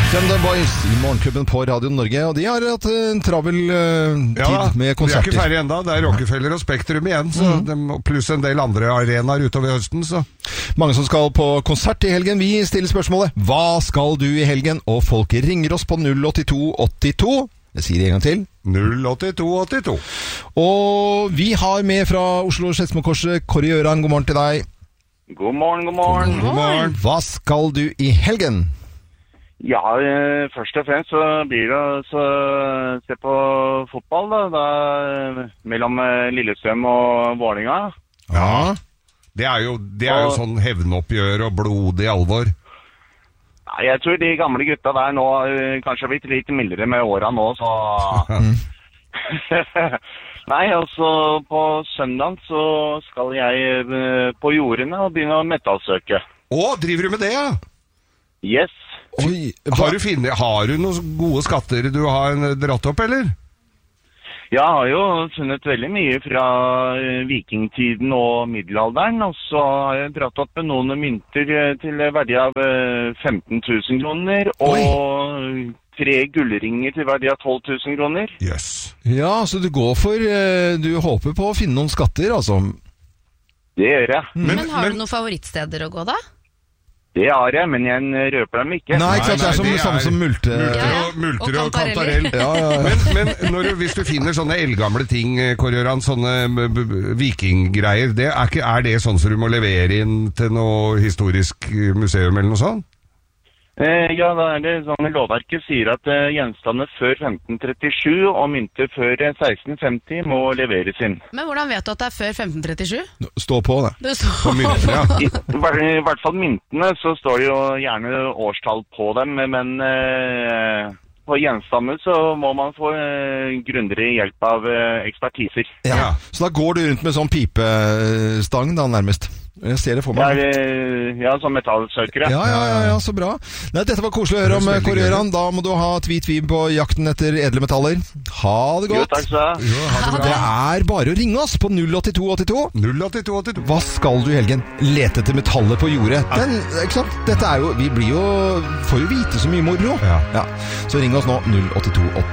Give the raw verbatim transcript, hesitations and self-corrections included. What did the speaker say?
The Boys i Morgenklubben på Radio Norge, og de har hatt en travel uh, tid ja, med konserter. De er ikke ferdig enda, det er Rockefeller og Spektrum igjen, så mm. de, pluss en del andre arenaer utover høsten. Så. Mange som skal på konsert i helgen. Vi stiller spørsmålet: hva skal du i helgen? Og folk ringer oss på null åtte to åtte to. Jeg sier det en gang til. null åtte to åtte to. Og vi har med fra Oslo Skedsmokorset, Kåre Gjøran, god morgen til deg. God morgen, god morgen. God morgen. Hva skal du i helgen? Ja, eh, først og fremst så blir det å se på fotball, da, da mellom eh, Lillestrøm og Vålinga. Ja, det er jo, det er jo og, sånn hevnoppgjør og blodig alvor. Ja, jeg tror de gamle gutta der nå eh, kanskje har blitt litt mildere med åra nå, så... Nei, altså på søndag så skal jeg eh, på jordene og begynne å metallsøke. Å, driver du med det, ja? Yes. Oi, har, du finnet, har du noen gode skatter du har dratt opp, eller? Jeg har jo funnet veldig mye fra vikingtiden og middelalderen, og så har jeg dratt opp noen mynter til verdi av femten tusen kroner, og Oi. tre gullringer til verdi av tolv tusen kroner. Yes. Ja, så du går for, du håper på å finne noen skatter, altså? Det gjør jeg. Men, men har du noen favorittsteder å gå da? Det har jeg, men jeg røper dem ikke. Nei, ikke sant, det er som det samme som multe... Multer og, multer og, og kantarell. Ja, ja, ja. Men, men når, hvis du finner sånne eldgamle ting, Kåre Gjøran, sånne vikinggreier, det er, ikke, er det sånn som du må levere inn til noe historisk museum eller noe sånt? Eh, ja, da er det sånn lovverket sier at eh, gjenstander før femten trettisju og mynter før eh, seksten femti må leveres inn. Men hvordan vet du at det er før femten trettisju? Stå på det. Det står på mynter, ja. I, I hvert fall myntene så står det jo gjerne årstall på dem, men eh, på gjenstander så må man få eh, grundigere hjelp av eh, ekspertiser. Ja. Ja, så da går du rundt med sånn pipestang da nærmest? Jeg ser det for meg. Det er, ja, som metallsøkere. Ja, ja, ja, ja, så bra. Nei, dette var koselig å høre om, Kåre Gjøran. Da må du ha tvi-tvi på jakten etter edle metaller. Ha det godt. Jo, takk skal du ha. Det, det er bare å ringe oss på null åtte to åtte to. null åtte to åtte to. Hva skal du i helgen? Lete etter metaller på jordet. Den, ikke sant? Dette er jo, vi blir jo, får jo vite så mye moro. Ja. Ja. Så ring oss nå, null åtte to åtte to.